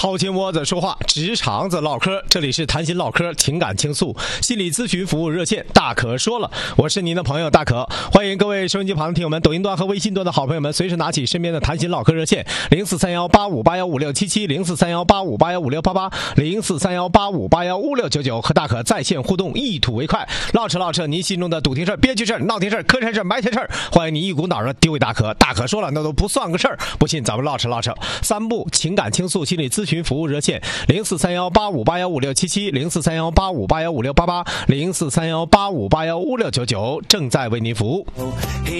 掏心窝子说话，直肠子唠嗑，这里是谈心唠嗑，情感倾诉，心理咨询服务热线，大可说了，我是您的朋友大可，欢迎各位收音机旁的听友们，抖音端和微信端的好朋友们，随时拿起身边的谈心唠嗑热线043185815677，043185815688，043185815699，和大可在线互动，一吐为快，唠扯唠扯您心中的堵听事、憋屈事、闹听事、磕碜事、埋汰事，欢迎你一股脑的丢给大可，大可说了那都不算个事儿，不信咱们唠扯唠扯。三部情感倾诉心理咨询服务热线043185815677，043185815688，043185815699，正在为您服务。